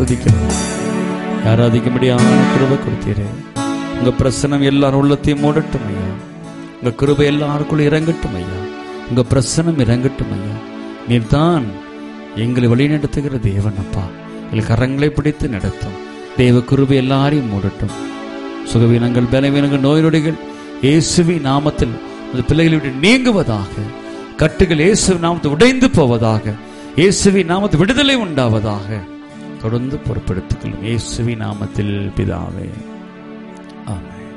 துதிக்கிறோம். ஆராதிக்கும்படியான கிருபை கொடுத்தீரே. உங்க பிரசனம் எல்லாரும் உள்ளத்தையும் மூடட்டும் ஐயா. உங்க கிருபை எல்லாருக்குள்ள இறங்கட்டும் ஐயா. உங்க பிரசனம் இறங்கட்டும் ஐயா. நீர்தான் எங்களை வழிநடத்துகிற தேவன் அப்பா. எங்கள் கரங்களை பிடித்து நடத்தும் தேவ கிருபை எல்லாரையும் மூடட்டும். சுகவீனங்கள், பலவீனங்கள், நோய் நொடிகள் இயேசுவின் நாமத்தில் அந்த பிள்ளைகளை விட்டு நீங்குவதாக. கட்டுகள் இயேசுவின் நாமத்தில் உடைந்து போவதாக. இயேசுவின் நாமத்தில் விடுதலை உண்டாவதாக. தொடர்ந்து பொறுப்பெடுத்துக் கொள்ளும் இயேசுவின் நாமத்தில் பிதாவே, ஆமென்.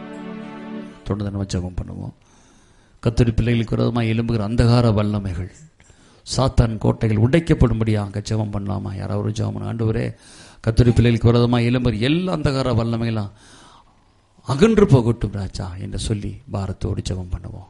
தொடர்ந்து நம்ம ஜெபம் பண்ணுவோம். கர்த்தருடைய பிள்ளைகளுக்கு விரோதமாக எழும்புகிற அந்தகார வல்லமைகள், சாத்தான் கோட்டைகள் உடைக்கப்படும்படியாக ஜெபம் பண்ணலாமா? யாராவது ஜெபம். ஆண்டவரே, கர்த்தருடைய பிள்ளைகளுக்கு விரோதமாக எழும்புகிற எல்லா அந்தகார வல்லமைகளாம் அகன்று போகட்டும் ராஜா என்று சொல்லி பாரத்தோடு ஜெபம் பண்ணுவோம்.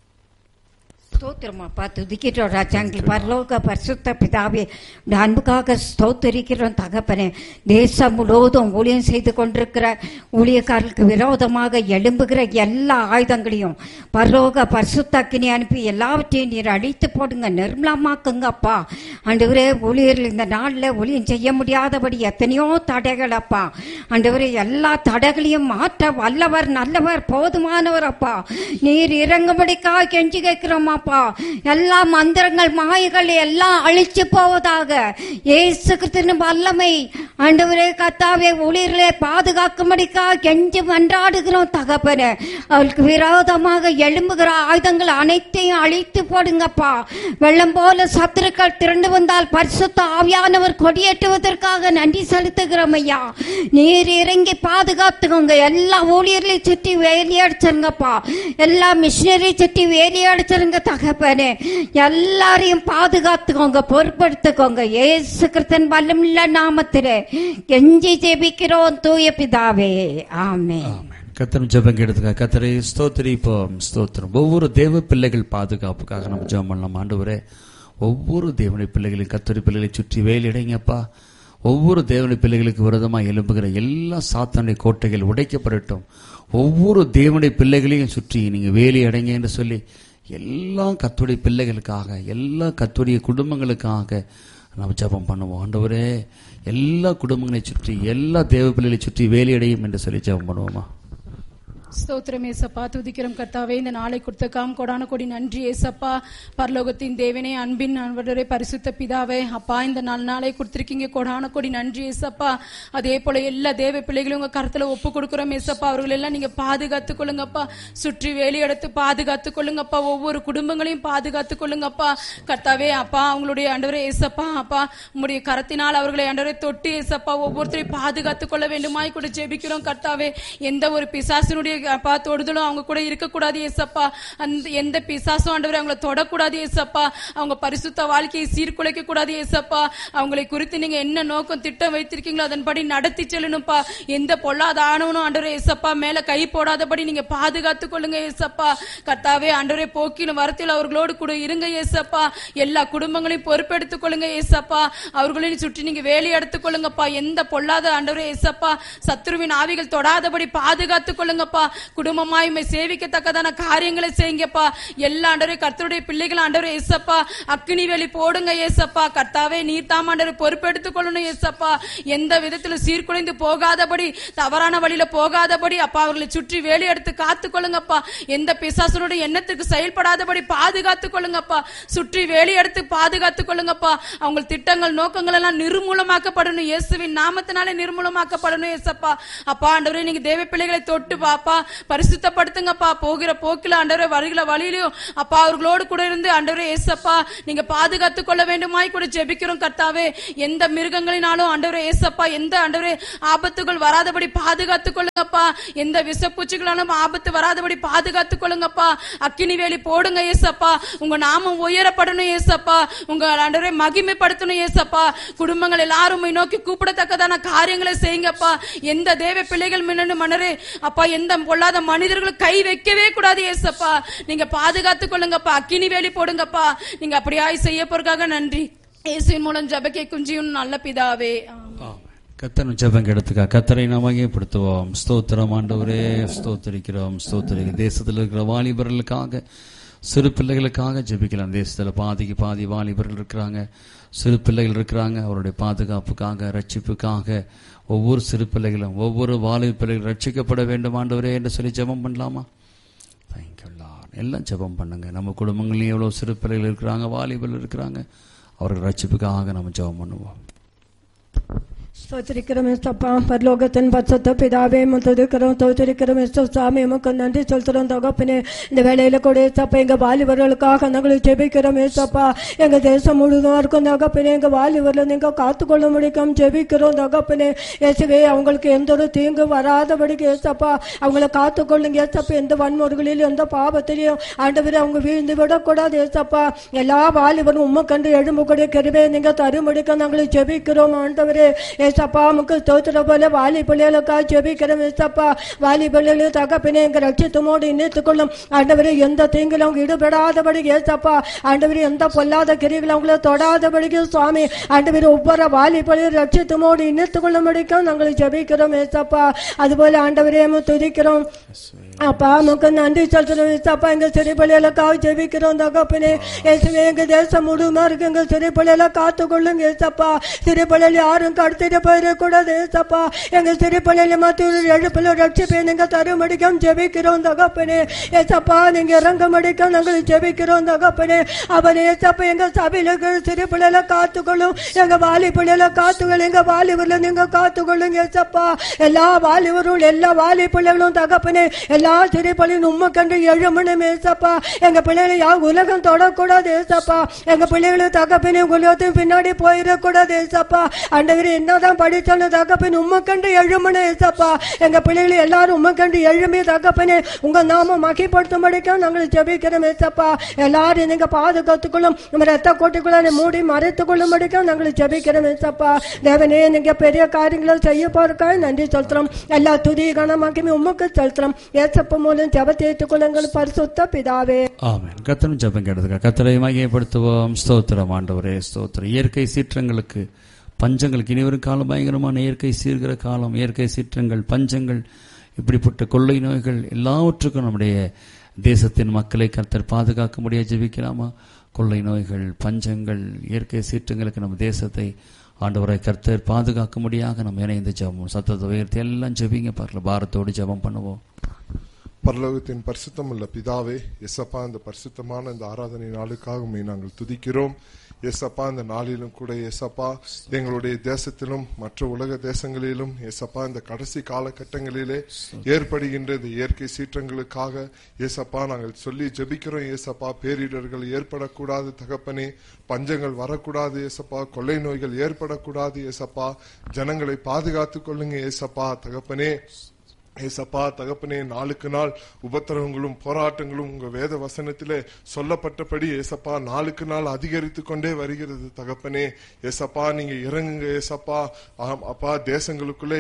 ஸ்தோத்திரமாப்பா, துதிக்கிறோம் ராஜா. எங்கள் பரலோக பரிசுத்த பிதாவே, அன்புக்காக ஸ்தோத்தரிக்கிறோம் தகப்பனே. தேசம் முழுவதும் ஊழியம் செய்து கொண்டிருக்கிற ஊழியக்காரர்களுக்கு விரோதமாக எழும்புகிற எல்லா ஆயுதங்களையும் பரலோக பரிசுத்த அக்கினி அனுப்பி எல்லாவற்றையும் நீர் அழித்து போடுங்க, நிர்மலமாக்குங்க அப்பா. ஆண்டவரே, ஊழியர்கள் இந்த நாளில் ஊழியம் செய்ய முடியாதபடி எத்தனையோ தடைகள் அப்பா. ஆண்டவரே, எல்லா தடைகளையும் மாற்ற வல்லவர், நல்லவர், போதுமானவர் அப்பா. நீர் இறங்கும்படிக்காக கெஞ்சி கேட்கிறோம் அப்பா. எல்லா மந்திரங்கள், மாயைகள் எல்லாம் அழிச்சு போவதாக. இயேசு கிறிஸ்துவின் வல்லமை ஆண்டவரே கர்த்தாவே ஊழியர்களை பாதுகாக்கும்படிக்காக கெஞ்சி மன்றாடுகிறோம் தகப்பனே. அவளுக்கு விரோதமாக எழும்புகிற ஆயுதங்கள் அனைத்தையும் அழித்து போடுங்கப்பா. வெள்ளம் போல சத்துருக்கள் திரண்டு வந்தால் பரிசுத்த ஆவியானவர் கொடியேற்றுவதற்காக நன்றி செலுத்துகிறோம் ஐயா. நீர் இறங்கி பாதுகாத்துக்கோங்க. எல்லா ஊழியர்களையும் சுற்றி வேலியடிச்சிருங்கப்பா. எல்லா மிஷினரி சுற்றி வேலியடிச்சிருங்க தகப்பனே. எல்லாரையும் பாதுகாத்துக்கோங்க, பொறுப்படுத்துக்கோங்க. இயேசு கிறிஸ்துவின் வல்லமையுள்ள நாமத்திலே கெஞ்சி ஜெபிக்கிறோம் தூய பிதாவே, ஆமென். கர்த்தர் ஜெபம் கேட்டதுக்காக கர்த்தரை ஸ்தோத்திரிப்போம். ஸ்தோத்திரம். ஒவ்வொரு தேவ பிள்ளைகள் பாதுகாப்புக்காக நம்ம ஜெபம் பண்ணலாம். ஆண்டவரே, ஒவ்வொரு தேவனுடைய பிள்ளைகளையும் கர்த்தருடைய பிள்ளைகளை சுற்றி வேலிடைங்கப்பா. ஒவ்வொரு தேவனுடைய பிள்ளைகளுக்கு விரோதமாக எழும்புகிற எல்லா சாத்தானுடைய கோட்டைகள் உடைக்கப்படட்டும். ஒவ்வொரு தேவனுடைய பிள்ளைகளையும் சுற்றி நீங்க வேலி அடைங்க என்று சொல்லி எல்லா கர்த்தருடைய பிள்ளைகளுக்காக, எல்லா கர்த்தருடைய குடும்பங்களுக்காக நம்ம ஜெபம் பண்ணுவோம். ஆண்டவரே, எல்லா குடும்பங்களை சுற்றி, எல்லா தேவ பிள்ளைகளை சுற்றி வேலி அடையும் என்று சொல்லி ஜெபம் பண்ணுவோமா? ஸ்தோத்திரம் ஏசப்பா, துதிக்கிறோம் கர்த்தாவே. இந்த நாளை கொடுத்தக்காம் கொடான கொடி நன்றி ஏசப்பா. பரலோகத்தின் தேவனே, அன்பின் ஆண்டவரே, பரிசுத்த பிதாவே அப்பா, இந்த நாளை கொடுத்திருக்கீங்க, கொடான கொடி நன்றி ஏசப்பா. அதே போல எல்லா தேவ பிள்ளைகளும் உங்க கருத்துல ஒப்பு கொடுக்கிறோம் ஏசப்பா. அவர்கள் எல்லாம் நீங்க பாதுகாத்துக் கொள்ளுங்கப்பா. சுற்றி வேலி எடுத்து பாதுகாத்துக் கொள்ளுங்கப்பா. ஒவ்வொரு குடும்பங்களையும் பாதுகாத்துக் கொள்ளுங்கப்பா கர்த்தாவே அப்பா. அவங்களுடைய ஆண்டவரே ஏசப்பா அப்பா, உங்களுடைய கரத்தினால் அவர்களை ஆண்டவரே தொட்டு ஏசப்பா ஒவ்வொருத்தரையும் பாதுகாத்துக் கொள்ள வேண்டுமாய் கூட ஜெபிக்கிறோம் கர்த்தாவே. எந்த ஒரு பிசாசினுடைய அப்பா தொடுதலும் அவங்க கூட இருக்கக்கூடாது ஏசப்பா. அந்த எந்த பிசாசும் ஆண்டவரே அவங்களை தொடக்கூடாது ஏசப்பா. அவங்க பரிசுத்த வாழ்க்கையை சீர்குலைக்க கூடாது ஏசப்பா. அவங்களை குறித்து நீங்க என்ன நோக்கம் திட்டம் வைத்திருக்கீங்களோ அதன்படி நடத்தி செல்லணும்பா. எந்த பொல்லாத ஆணவனும் ஆண்டவரே ஏசப்பா மேல கை போடாதபடி நீங்க பாதுகாத்துக் கொள்ளுங்க ஏசப்பா. கர்த்தாவே ஆண்டவரே, போக்கிலும் வரத்தில் அவர்களோடு கூட இருங்க ஏசப்பா. எல்லா குடும்பங்களையும் பொறுப்பெடுத்துக் கொள்ளுங்க ஏசப்பா. அவர்களையும் சுற்றி நீங்க வேலை எடுத்துக் கொள்ளுங்கப்பா. எந்த பொல்லாத ஆண்டவரே ஏசப்பா சத்துருவின் ஆவிகள் தொடாதபடி பாதுகாத்துக் கொள்ளுங்கப்பா. குடும்பமாய் சேவிக்கத்தக்கதான காரியங்களை செய்யுங்கப்பா. எல்லா ஆண்டவரே கர்த்தருடைய பிள்ளைகள் ஆண்டவரே ஏசப்பா அக்கினி வேலி போடுங்க ஏசப்பா. கர்த்தாவே, நீர் தாம் ஆண்டவரே பொறுப்பெடுத்துக் கொள்ளணும் ஏசப்பா. எந்த விதத்துல சீர்குலைந்து போகாதபடி, தவறான வழியில போகாதபடி அப்பா அவர்களை சுற்றி வேலி எடுத்து காத்துக் கொள்ளுங்கப்பா. எந்த பிசாசனுடைய எண்ணத்துக்கு செயல்படாதபடி பாதுகாத்துக் கொள்ளுங்கப்பா. சுற்றி வேலி எடுத்து பாதுகாத்துக் கொள்ளுங்கப்பா. அவங்க திட்டங்கள், நோக்கங்கள் எல்லாம் நிர்மூலமாக்கப்படணும். இயேசுவின் நாமத்தினாலே நிர்மூலமாக்கப்படணும் ஏசப்பா. அப்பா ஆண்டவரே, நீங்க தேவ பிள்ளைகளை தொட்டு பாப்பா பரிசுத்தப்படுத்துங்கப்பா. போகிற போக்கில ஆண்டவரே, வருகிற வழியிலும் அப்பா அவர்களோடு கூட இருந்து ஆண்டவரே ஏசப்பா நீங்க பாதுகாத்துக் கொள்ள வேண்டுமாய் கூட ஜெபிக்கிறோம் கர்த்தாவே. எந்த மிருகங்களினாலும் ஆண்டவரே ஏசப்பா எந்த ஆண்டவரே ஆபத்துகள் வராதபடி பாதுகாத்துக் கொள்ளுங்கப்பா. எந்த விஷப்பூச்சிகளாலும் ஆபத்து வராதபடி பாதுகாத்துக் கொள்ளுங்கப்பா. அக்கினி வேலி போடுங்க ஏசப்பா. உங்க நாமம் உயரப்படணும் ஏசப்பா. உங்க ஆண்டவரே மகிமைப்படுத்தணும் ஏசப்பா. குடும்பங்கள் எல்லாரும் நோக்கி கூப்பிடத்தக்கதான காரியங்களை செய்யுங்கப்பா. எந்த தேவ பிள்ளைகள் முன்னே மன்னரே அப்பா எந்த பொல்லாத மனிதர்களுக்கு கை வைக்கவே கூடாது ஏசப்பா. நீங்க பாதுகாத்துக் கொள்ளுங்கப்பா. அக்கினி வேலி போடுங்கப்பா. நீங்க அப்படியாய் செய்ய போறதுக்காக நன்றி. இயேசுவின் மூலம் ஜெப கேட்கும் ஜீவன் நல்ல பிதாவே. கர்த்தர் ஜெபம் எடுத்துக்கா. கர்த்தரை நாம் மகிமைப்படுத்துவோம். ஸ்தோத்திரம் ஆண்டவரே, ஸ்தோத்திரிக்கிறோம். ஸ்தோத்திரிக்கிறோம். தேசத்தில் இருக்கிற வாலிபர்களுக்காக சிறு பிள்ளைகளுக்காக ஜெபிக்கலாம். தேசத்தில் பாதிக்கு பாதி வாலிபர்கள் இருக்கிறாங்க, சிறு பிள்ளைகள் இருக்கிறாங்க. அவருடைய பாதுகாப்புக்காக, ரட்சிப்புக்காக ஒவ்வொரு சிறு பிள்ளைகளும், ஒவ்வொரு வாலிப பிள்ளைகளும் ரட்சிக்கப்பட வேண்டும் ஆண்டவரே என்று சொல்லி ஜெபம் பண்ணலாமா? Thank you Lord. எல்லாம் ஜெபம் பண்ணுங்க. நம்ம குடும்பங்களையும் எவ்வளோ சிறு பிள்ளைகள் இருக்கிறாங்க, வாலிபர்கள் இருக்கிறாங்க, அவர்கள் ரட்சிப்புக்காக நம்ம ஜெபம் பண்ணுவோம். ஸ்தோத்திரிக்கிறோம் ஏசப்பா, பரலோகத்தின் பரிசுத்த பிதாவே துதிக்கிறோம், ஸ்தோத்திரிக்கிறோம் சாமி, உமக்கு நன்றி சொல்கிறோம் தகப்பனே. இந்த வேலையில கூட ஏசப்பா எங்க வாலிபர்களுக்காக நாங்கள் ஜெபிக்கிறோம் ஏசப்பா. எங்க தேசம் முழுதும் இருக்கும் தகப்பனே, எங்க வாலிபர்கள் நீங்க காத்துக்கொள்ள முடியும் ஜெபிக்கிறோம் தகப்பனே. இயேசுவே, அவங்களுக்கு எந்த ஒரு தீங்கு வராதபடிக்கு ஏசப்பா அவங்கள காத்துக்கொள்ளுங்க ஏசப்பா. எந்த வன்முறைகளிலும் எந்த பாவத்திலையும் ஆண்டவரே அவங்க வீழ்ந்து விடக்கூடாது ஏசப்பா. எல்லா வாலிபரும் உண்மை கண்டு எழும்பக்கூடிய கிருபையை நீங்க தரும்படிக்க நாங்கள் ஜெபிக்கிறோம் ஆண்டவரே. ஏசப்பா முக்கு ஸ்தோத்திர போல வாலி பிள்ளைகளுக்காக ஜெபிக்கிறோம் ஏசப்பா. வாலி பிள்ளைகளை தகப்பனே எங்க ரட்சித்தமோடு இணைத்துக்கொள்ளும் ஆண்டவரே. எந்த தீங்கிலும் அவங்க ஈடுபடாதபடி ஏசப்பா ஆண்டவரே, எந்த பொல்லாத கிரிகளும் அவங்கள தொடாதபடிக்கு சுவாமி ஆண்டவரே ஒவ்வொரு வாலி பிள்ளைகள் ரட்சித்தமோடு இணைத்துக்கொள்ள முடிக்கும் நாங்கள் ஜெபிக்கிறோம் ஏசப்பா. அதுபோல ஆண்டவரே துதிக்கிறோம் அப்பா, முக்கு நன்றி சொல்றோம் ஏசப்பா. எங்க சிறு பிள்ளைகளுக்காக ஜெபிக்கிறோம் தகப்பனே. ஏசுவே, எங்க தேசம் முழுமா இருக்கு, எங்க சிறு பிள்ளைகளை காத்துக்கொள்ளுங்க ஏசப்பா. சிறு பிள்ளைகள் யாரும் கடத்திட்டு போயிடக்கூடாது ஏசப்பா. எங்க சிறு பிள்ளைகளை மத்திய எழுப்பில ரட்சிப்பை நீங்க தருமடிக்கும் ஜெபிக்கிறோம் தகப்பனே. ஏசப்பா நீங்க இறங்க மடிக்கும் நாங்கள் ஜெபிக்கிறோம் தகப்பனே. அவன் ஏசப்பா எங்க சபையில சிறு பிள்ளைகளை காத்துக்கொள்ளும், எங்க வாலி பிள்ளைகளை காத்துக்கொள்ளும், எங்க வாலிபர்ல நீங்க காத்துக்கொள்ளுங்க ஏசப்பா. எல்லா வாலிபரும் எல்லா வாலி பிள்ளைகளும் தகப்பனே, எல்லா சிறு பிள்ளைகளும் உண்மை கண்டு எழுமணும் ஏசப்பா. எங்க பிள்ளைகளை யார் உலகம் தொடக்கூடாது ஏசப்பா. எங்க பிள்ளைகளை தகப்பனே உலகத்துக்கு பின்னாடி போயிடக்கூடாது ஏசப்பா. ஆண்டவரே, என்னதான் படிச்சாலும் தகப்பன் உண்மை கண்டு எழுமணும் ஏசப்பா. எங்க பிள்ளைகளை எல்லாரும் உண்மை கண்டு எழும்பி தகப்பனே உங்க நாம மகிப்படுத்தும்படிக்கும் நாங்கள் ஜெபிக்கிறோம் ஏசப்பா. எல்லாரும் நீங்க பாதுகாத்துக்கொள்ளும், நம்ம ரத்த கோட்டைக்குள்ள மூடி மறைத்துக் கொள்ளும்படிக்கும் நாங்கள் ஜெபிக்கிறோம் ஏசப்பா. தேவனே, நீங்க பெரிய காரியங்களை செய்ய போறக்காக நன்றி சொல்றோம். எல்லா துதி கனமாக்கி உமக்கு செலுத்துறோம். ஏசப்பா மூலம் ஜெபத்தை ஏற்றுக்கொள்ளுங்கள் பரிசுத்த பிதாவே, ஆமென். கர்த்தரும் ஜெபம் கேட்டதுக்கு கர்த்தரை மகிமைப்படுத்துவோம். ஸ்தோத்திரம் ஆண்டவரே, ஸ்தோத்திரம். இயற்கை சீற்றங்களுக்கு, பஞ்சங்களுக்கு, இனி வரும் காலம் பயங்கரமான இயற்கை சீர்கிற காலம். இயற்கை சீற்றங்கள், பஞ்சங்கள், இப்படிப்பட்ட கொள்ளை நோய்கள் எல்லாவற்றுக்கும் நம்முடைய தேசத்தின் மக்களை கர்த்தர் பாதுகாக்க முடியாது ஜெபிக்கலாமா? கொள்ளை நோய்கள், பஞ்சங்கள், இயற்கை சீற்றங்களுக்கு நம்ம தேசத்தை ஆண்டவரை கர்த்தர் பாதுகாக்க முடியாக நம்ம இணைந்து ஜெபம் சத்தத்தை உயர்த்தி எல்லாம் ஜெபிங்க பார்க்கலாம். பாரத்தோடு ஜெபம் பண்ணுவோம். பரலோகத்தின் பரிசுத்தம் உள்ள பிதாவே, எசப்பா இந்த பரிசுத்தமான இந்த ஆராதனை நாளுக்காக நாங்கள் துதிக்கிறோம். ஏசப்பா இந்த நாளிலும் கூட ஏசப்பா எங்களுடைய தேசத்திலும் மற்ற உலக தேசங்களிலும் ஏசப்பா இந்த கடைசி காலகட்டங்களிலே ஏற்படுகின்ற இந்த இயற்கை சீற்றங்களுக்காக ஏசப்பா நாங்கள் சொல்லி ஜெபிக்கிறோம். ஏசப்பா பேரிடர்கள் ஏற்படக்கூடாது தகப்பனே, பஞ்சங்கள் வரக்கூடாது ஏசப்பா, கொள்ளை நோய்கள் ஏற்படக்கூடாது ஏசப்பா, ஜனங்களை பாதுகாத்துக் கொள்ளுங்க ஏசப்பா தகப்பனே. ஏசப்பா தகப்பனே, நாளுக்கு நாள் உபத்திரவங்களும் போராட்டங்களும் உங்க வேத வசனத்திலே சொல்லப்பட்டபடி ஏசப்பா நாளுக்கு நாள் அதிகரித்து கொண்டே வருகிறது தகப்பனே. ஏசப்பா நீங்க இறங்குங்க ஏசப்பா. அப்பா, தேசங்களுக்குள்ளே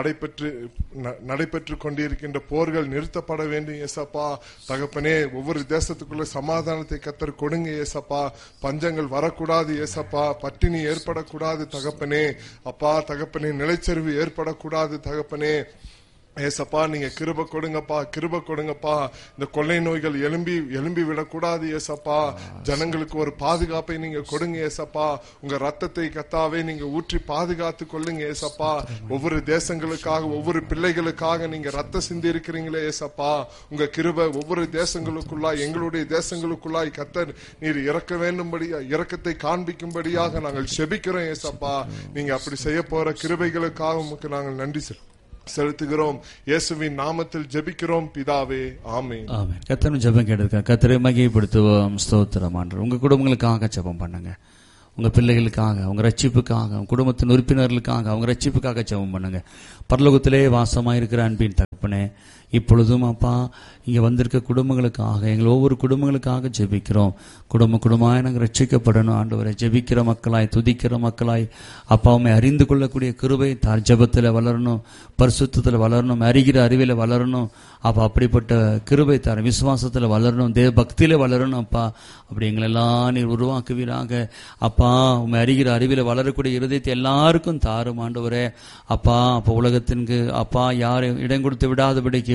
நடைபெற்று கொண்டிருக்கின்ற போர்கள் நிறுத்தப்பட வேண்டும் ஏசப்பா தகப்பனே. ஒவ்வொரு தேசத்துக்குள்ள சமாதானத்தை கர்த்தர் கொடுங்க ஏசப்பா. பஞ்சங்கள் வரக்கூடாது ஏசப்பா, பட்டினி ஏற்படக்கூடாது தகப்பனே. அப்பா தகப்பனே, நிலச்சரிவு ஏற்படக்கூடாது தகப்பனே. ஏசப்பா நீங்க கிருபை கொடுங்கப்பா, கிருபை கொடுங்கப்பா. இந்த கொள்ளை நோய்கள் எழும்பி விடக்கூடாது ஏசப்பா. ஜனங்களுக்கு ஒரு பாதுகாப்பை நீங்க கொடுங்க ஏசப்பா. உங்க ரத்தத்தை கத்தாவே நீங்க ஊற்றி பாதுகாத்து கொள்ளுங்க ஏசப்பா. ஒவ்வொரு தேசங்களுக்காக, ஒவ்வொரு பிள்ளைகளுக்காக நீங்க ரத்த சிந்தி இருக்கிறீங்களே ஏசப்பா. உங்க கிருபை ஒவ்வொரு தேசங்களுக்குள்ளாய், எங்களுடைய தேசங்களுக்குள்ளாய் கர்த்தர் நீர் இறக்க வேண்டும்படியா, இரக்கத்தை காண்பிக்கும்படியாக நாங்கள் செபிக்கிறோம் ஏசப்பா. நீங்க அப்படி செய்ய போற கிருபைகளுக்காக உமக்கு நாங்கள் நன்றி செலுத்துகிறோம். இயேசுவின் நாமத்தில் ஜெபிக்கிறோம் பிதாவே, ஆமென். ஆமென். கர்த்தர் ஜெபம் கேட்டதுக்கு கர்த்தரை மகிமைப்படுத்துவோம். ஸ்தோத்திரம் ஆண்டவரே. உங்க குடும்பங்களுக்காக ஜெபம் பண்ணுங்க, உங்க பிள்ளைகளுக்காக, உங்க ரட்சிப்புக்காக, உங்க குடும்பத்தின் உறுப்பினர்களுக்காக, அவங்க ரட்சிப்புக்காக ஜெபம் பண்ணுங்க. பரலோகத்திலே வாசமாயிருக்கிற அன்பின் தகப்பனே, இப்பொழுதும் அப்பா இங்க வந்திருக்க குடும்பங்களுக்காக, எங்கள் ஒவ்வொரு குடும்பங்களுக்காக ஜெபிக்கிறோம். குடும்பமாய் நாங்கள் ரட்சிக்கப்படணும் ஆண்டவரை. ஜெபிக்கிற மக்களாய், துதிக்கிற மக்களாய் அப்பாவுமே அறிந்து கொள்ளக்கூடிய கிருபை தார் ஜெபத்தில் வளரணும், பரிசுத்தத்தில் வளரணும், அறிகிற அறிவில வளரணும் அப்பா. அப்படிப்பட்ட கிருபை தார் விசுவாசத்தில் வளரணும், தேவ பக்தியில வளரணும் அப்பா. அப்படி எங்களெல்லாம் நீர் உருவாக்குவீராக அப்பா. உண்மை அறிகிற அறிவில வளரக்கூடிய இருதயத்தை எல்லாருக்கும் தாரும் ஆண்டவரே அப்பா. அப்போ உலகத்திற்கு அப்பா யாரை இடம் கொடுத்து விடாதபடிக்கு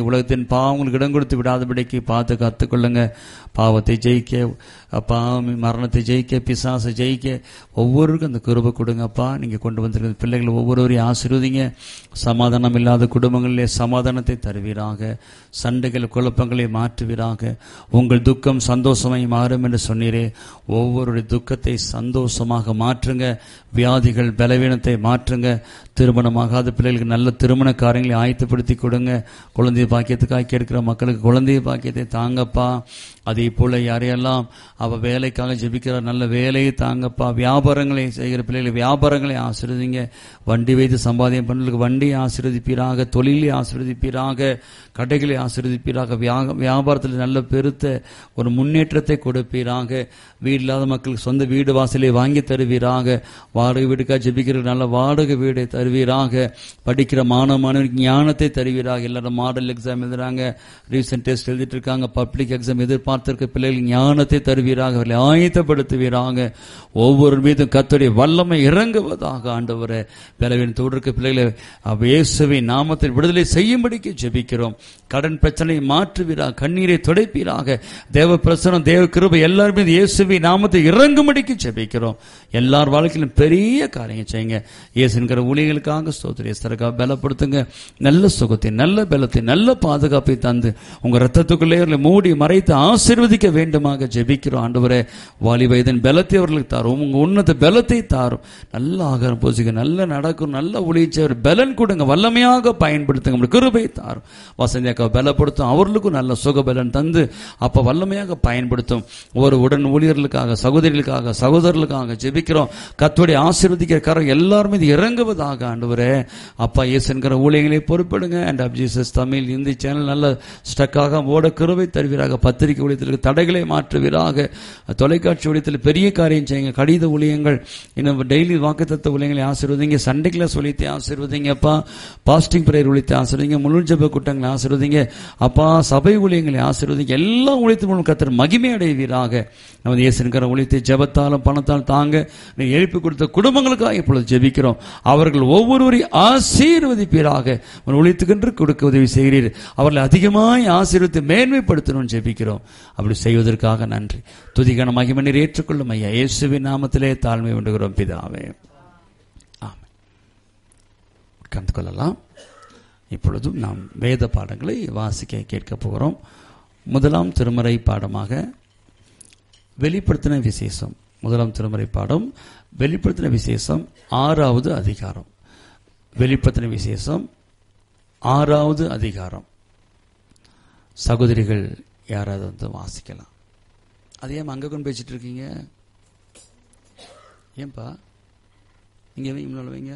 உலகத்தின் பாவங்களுக்கு இடம் கொடுத்து விடாதபடிக்கு பார்த்து கற்றுக்கொள்ளுங்க. பாவத்தை ஜெயிக்க அப்பா, மரணத்தை ஜெயிக்க, பிசாசை ஜெயிக்க ஒவ்வொருக்கும் அந்த கிருபை கொடுங்கப்பா. நீங்கள் கொண்டு வந்திருக்கிற பிள்ளைகள் ஒவ்வொருவரையும் ஆசீர்வதிங்க. சமாதானம் இல்லாத குடும்பங்களிலே சமாதானத்தை தருவீராக. சண்டைகள் குழப்பங்களை மாற்றுவீராக. உங்கள் துக்கம் சந்தோஷமாய் மாறும் என்று சொன்னீரே, ஒவ்வொருடைய துக்கத்தை சந்தோஷமாக மாற்றுங்க. வியாதிகள் பலவீனத்தை மாற்றுங்க. திருமணமாகாத பிள்ளைகளுக்கு நல்ல திருமண காரியங்களை ஆயத்தப்படுத்தி கொடுங்க. குழந்தை பாக்கியத்துக்காக கேட்கிற மக்களுக்கு குழந்தை பாக்கியத்தை தாங்கப்பா. அதே போல யாரையெல்லாம் வேலைக்காக ஜெபிக்கிற நல்ல வேலையை தாங்கப்பா. வியாபாரங்களை செய்கிற பிள்ளைகளை வியாபாரங்களை ஆசீர்வதிங்க. வண்டி வைத்து சம்பாதியம் பண்ணுறதுக்கு வண்டியை ஆசீர்வதிப்பீராக. தொழிலை ஆசீர்வதிப்பீராக. கடைகளை ஆசீர்வதிப்பீராக. வியாபாரத்தில் நல்ல பெருத்த ஒரு முன்னேற்றத்தை கொடுப்பீராக. வீடு இல்லாத மக்களுக்கு சொந்த வீடு வாசலை வாங்கி தருவீராக. வாடகை வீடுக்காக ஜெபிக்கிற நல்ல வாடகை வீடை தருவீராக. படிக்கிற மாணவர்களுக்கு ஞானத்தை தருவீராக. எல்லாரும் மாடல் எக்ஸாம் எழுதுறாங்க, ரீசன்ட் டெஸ்ட் எழுதிட்டு இருக்காங்க, பப்ளிக் எக்ஸாம் எதிர்பார்த்திருக்க பிள்ளைகள் ஞானத்தை தருவீராக. அவர்களை ஆயத்தப்படுத்துவீராக. ஒவ்வொரு மீதும் கர்த்தருடைய வல்லமை இறங்குவதாக. ஆண்டவரே, பலவீனத்தோடு இருக்க பிள்ளைகளை இயேசுவின் நாமத்தில் விடுதலை செய்யும்படிக்கு ஜெபிக்கிறோம். கடன் பிரச்சனை மாற்றுவீராக. கண்ணீரை துடைப்பீராக. தேவ பிரசனம், தேவ கிருபை எல்லாருமே இயேசுவின் நாமத்தை இறங்கும்படிக்கு ஜெபிக்கிறோம். எல்லார் வாழ்க்கையிலும் பெரிய காரியங்கள் செய்யுங்க. இயேசுங்கிற ஊழியர்களுக்காக ஸ்தோத்திரம். இயேசுக்காக பலப்படுத்துங்க. நல்ல சுகத்தை, நல்ல பலத்தை, நல்ல பாதுகாப்பை தந்து உங்க ரத்தத்துக்குள்ளே மூடி மறைத்து ஆசீர்வதிக்க வேண்டுமாக ஜெபிக்கிறோம். ஆண்டவரே, வாலி வயதின் பலத்தை அவர்களுக்கு தாரும். உங்க உன்னத பலத்தை தாரும். நல்ல ஆகாரம் போசிக்க, நல்ல நடக்கும், நல்ல ஊழியர் பலன் கொடுங்க. வல்லமையாக பயன்படுத்துங்க. கிருபை தாரும். வசந்தியாக்க பலப்படுத்தும். அவர்களுக்கும் நல்ல சுக பலன் தந்து அப்ப வல்லமையாக பயன்படுத்தும். ஒரு உடன் ஊழியர்களுக்காக, சகோதரிகளுக்காக, சகோதரர்களுக்காக ஜெபிக்கிறோம். கர்த்தருடைய ஆசீர்வதிக்கிற கரம் எல்லாருமே இறங்குவதாக. ஆண்டவரே, அப்பா இயேசுங்கிற ஊழியர்களை பொறுப்படுங்க. And half Jesus Tamil Hindi channel நல்ல ஸ்டக்காக ஓட கிருபை தருவீராக. பத்திரிகை ஊழியத்திற்கு தடைகளை மாற்றுவீராக. தொலைக்காட்சி ஊழியத்தில் பெரிய காரியம் செய்யுங்க. கடித ஊழியங்கள், இன்னும் டெய்லி வாக்குத்தத்த ஊழியங்களை ஆசீர்வதிங்க. சண்டே கிளாஸ் ஊழியத்தை ஆசீர்வதிங்கப்பா. பாஸ்டிங் பிரேயர் ஊழியத்தை ஆசீர்வதிங்க. முழு ஜெப கூட்டங்களை ஆசீர்வதிங்க அப்பா. சபை ஊழியங்களை ஆசீர்வதிங்க. எல்லா ஊழியத்தின் மூலம் கர்த்தர் மகிமை அடைவீராக. நமது இயேசுங்கிற ஊழியத்தை ஜெபத்தாலும் பணத்தால் தாங்க நீ எழுப்பி கொடுத்த குடும்பங்களுக்காக இப்பொழுது ஜெபிக்கிறோம். அவர்கள் ஒவ்வொருவரையும் ஆசீர்வதிப்பீராக. ஊழியத்துக்கென்று கொடுக்க உதவி செய்கிறீர். அவர்களை அதிகமாய் ஆசீர்வதித்து மேன்மைப்படுத்தணும் ஜெபிக்கிறோம். அப்படி செய்வதற்காக நன்றி. துதிக்கான மகிமை நீர் ஏற்றுக்கொள்ளும் ஐயா. இயேசுவின் நாமத்திலே தாழ்மை வேண்டுகிறோம் பிதாவே. ஆமென். உட்கார்ந்து கொள்ளலாம். இப்பொழுதும் நாம் வேத பாடங்களை வாசிக்க கேட்க போகிறோம். முதலாம் திருமறை பாடமாக வெளிப்படுத்தின விசேஷம். முதலாம் திருமறை பாடம் வெளிப்படுத்தின விசேஷம் 6வது அதிகாரம். வெளிப்படுத்தின விசேஷம் 6வது அதிகாரம். சகோதரிகள் யாராவது வந்து வாசிக்கலாம். அதே அங்கே கொண்டு பேசிட்டு இருக்கீங்க? ஏன்பா இங்கே முன்னால வைங்க.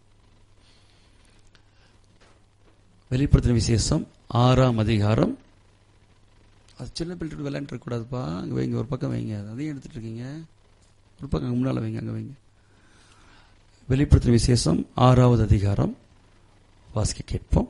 வெளிப்படுத்தின விசேஷம் 6ஆம் அதிகாரம். அது சின்ன பிள்ளைட்டு விளையாண்டு இருக்கக்கூடாதுப்பா. அங்கே வைங்க, ஒரு பக்கம் வைங்க. அதையும் எடுத்துட்டு இருக்கீங்க. ஒரு பக்கம் முன்னால் வைங்க, அங்கே வைங்க. வெளிப்படுத்தின விசேஷம் 6வது அதிகாரம் வாசிக்க கேட்போம்.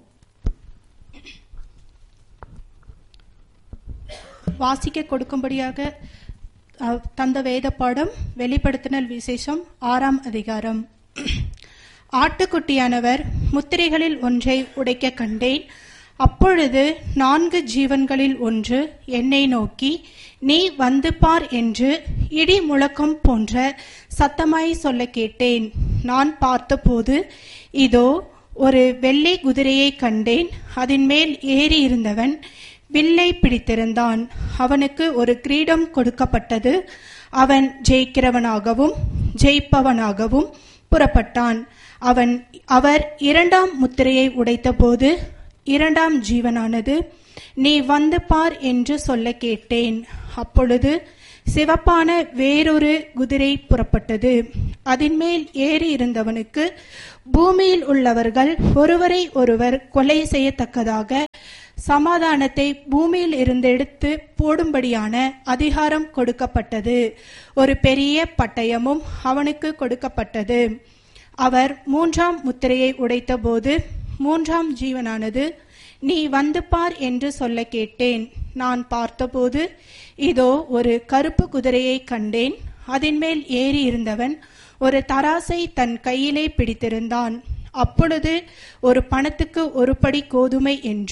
வாசிக்க கொடுக்கும்படியாக தந்த வேத பாடம் வெளிப்படுத்தின விசேஷம் 6ஆம் அதிகாரம். ஆட்டுக்குட்டியானவர் முத்திரைகளில் ஒன்றை உடைக்க கண்டேன். அப்பொழுது 4 ஜீவன்களில் ஒன்று என்னை நோக்கி, நீ வந்து பார் என்று இடி முழக்கம் போன்ற சத்தமாய் சொல்ல கேட்டேன். நான் பார்த்தபோது இதோ ஒரு வெள்ளை குதிரையை கண்டேன். அதன் மேல் ஏறி இருந்தவன் வில்லை பிடித்திருந்தான். அவனுக்கு ஒரு கிரீடம் கொடுக்கப்பட்டது. அவன் ஜெயிக்கிறவனாகவும் ஜெயிப்பவனாகவும் புறப்பட்டான். அவர் 2ஆம் முத்திரையை உடைத்தபோது 2ஆம் ஜீவனானது, நீ வந்து பார் என்று சொல்ல கேட்டேன். அப்பொழுது சிவப்பான வேறொரு குதிரை புறப்பட்டது. அதன் மேல் ஏறி இருந்தவனுக்கு பூமியில் உள்ளவர்கள் ஒருவரை ஒருவர் கொலை செய்யத்தக்கதாக சமாதானத்தை பூமியில் இருந்து எடுத்து போடும்படியான அதிகாரம் கொடுக்கப்பட்டது. ஒரு பெரிய பட்டயமும் அவனுக்கு கொடுக்கப்பட்டது. அவர் 3ஆம் முத்திரையை உடைத்தபோது 3ஆம் ஜீவனானது, நீ வந்து பார் என்று சொல்ல கேட்டேன். நான் பார்த்தபோது இதோ ஒரு கருப்பு குதிரையை கண்டேன். அதன் மேல் ஏறி இருந்தவன் ஒரு தராசை தன் கையிலே பிடித்திருந்தான். அப்பொழுது ஒரு பணத்துக்கு 1 படி கோதுமை என்றும்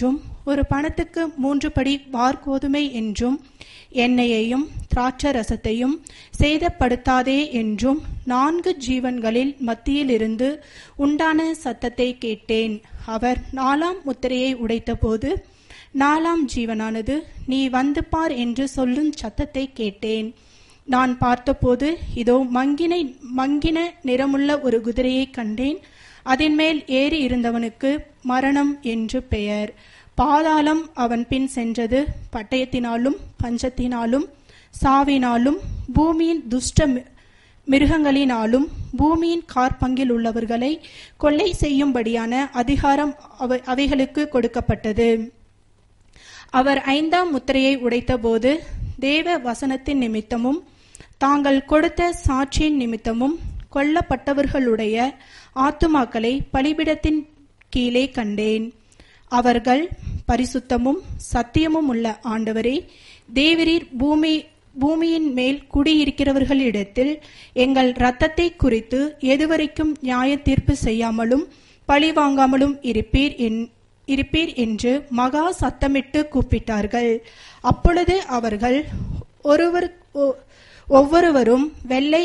ஒரு பணத்துக்கு 3 படி வார்கோதுமை என்றும் எண்ணெயையும் திராட்சரசத்தையும் சேதப்படுத்தாதே என்றும் 4 ஜீவன்களில் மத்தியிலிருந்து உண்டான சத்தத்தை கேட்டேன். அவர் 4ஆம் முத்திரையை உடைத்தபோது 4ஆம் ஜீவனானது, நீ வந்து பார் என்று சொல்லும் சத்தத்தை கேட்டேன். நான் பார்த்தபோது இதோ மங்கின நிறமுள்ள ஒரு குதிரையை கண்டேன். அதன் மேல் ஏறி இருந்தவனுக்கு மரணம் என்று பெயர். பாதாளம் அவன் பின் சென்றது. பட்டயத்தினாலும் பஞ்சத்தினாலும் சாவினாலும் பூமியின் துஷ்ட மிருகங்களினாலும் பூமியின் காற்பங்கில் உள்ளவர்களை கொள்ளை செய்யும்படியான அதிகாரம் அவைகளுக்கு கொடுக்கப்பட்டது. அவர் 5ஆம் முத்திரையை உடைத்தபோது தேவ வசனத்தின் நிமித்தமும் தாங்கள் கொடுத்த சாட்சியின் நிமித்தமும் கொல்லப்பட்டவர்களுடைய ஆத்துமாக்களை பலிபீடத்தின் கீழே கண்டேன். அவர்கள், பரிசுத்தமும் சத்தியமும் உள்ள ஆண்டவரே, தேவரீர் பூமியின் மேல் குடியிருக்கிறவர்களிடத்தில் எங்கள் இரத்தத்தை குறித்து எதுவரைக்கும் நியாய தீர்ப்பு செய்யாமலும் பழி வாங்காமலும் இருப்பீர் என்று மகா சத்தமிட்டு கூப்பிட்டார்கள். அப்பொழுது அவர்கள் ஒவ்வொருவரும் வெள்ளை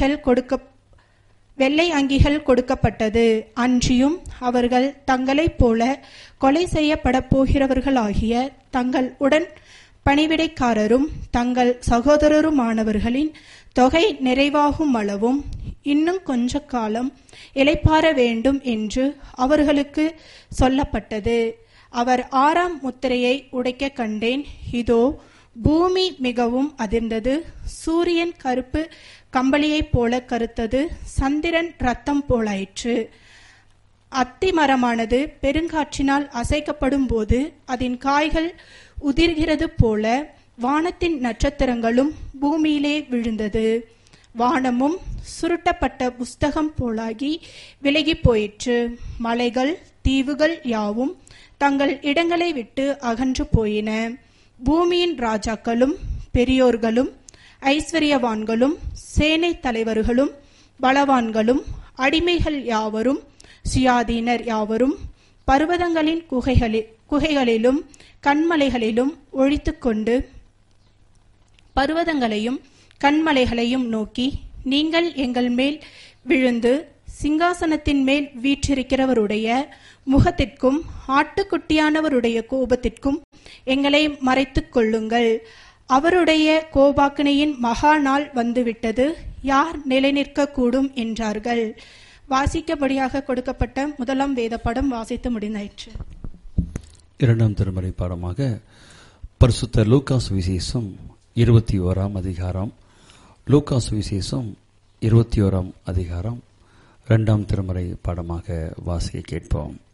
அங்கிகள் கொடுக்கப்பட்டது. அன்றியும் அவர்கள் தங்களைப் போல கொலை செய்யப்பட போகிறவர்களாகிய தங்கள் உடன் பணிவிடைக்காரரும் தங்கள் சகோதரருமானவர்களின் தொகை நிறைவாகும் அளவும் இன்னும் கொஞ்ச காலம் இளைப்பாற வேண்டும் என்று அவர்களுக்கு சொல்லப்பட்டது. அவர் 6ஆம் முத்திரையை உடைக்க கண்டேன். இதோ பூமி மிகவும் அதிர்ந்தது. சூரியன் கருப்பு கம்பளியைப் போல கருத்தது. சந்திரன் இரத்தம் போலாயிற்று. அத்தி மரமானது பெருங்காற்றினால் அசைக்கப்படும் போது அதன் காய்கள் உதிர்கிறது போல வானத்தின் நட்சத்திரங்களும் பூமியிலே விழுந்தது. வானமும் சுருட்டப்பட்ட புஸ்தகம் போலாகி விலகி போயிற்று. மலைகள் தீவுகள் யாவும் தங்கள் இடங்களை விட்டு அகன்று போயின. பூமியின் ராஜாக்களும் பெரியோர்களும் ஐஸ்வர்யவான்களும் சேனை தலைவர்களும் பலவான்களும் அடிமைகள் யாவரும் சுயாதீனர் யாவரும் பர்வதங்களின் குகைகளிலும் கண்மலைகளிலும் ஒழித்துக்கொண்டு பர்வதங்களையும் கண்மலைகளையும் நோக்கி, நீங்கள் எங்கள் மேல் விழுந்து சிங்காசனத்தின் மேல் வீற்றிருக்கிறவருடைய முகத்திற்கும் ஆட்டுக்குட்டியானவருடைய கோபத்திற்கும் எங்களை மறைத்துக் கொள்ளுங்கள். அவருடைய கோபாக்கினையின் மகா நாள் வந்துவிட்டது. யார் நிலைநிற்க கூடும் என்றார்கள். வாசிக்கபடியாக கொடுக்கப்பட்ட 1ஆம் வேத பாடம் வாசித்து முடிந்தாயிற்று. 2ஆம் திருமறை பாடமாக பரிசுத்த லூக்காஸ் விசேஷம் 21ஆம் அதிகாரம். லூக்காஸ் விசேஷம் 21ஆம் அதிகாரம் 2ஆம் திருமறை பாடமாக வாசிக்க கேட்போம்.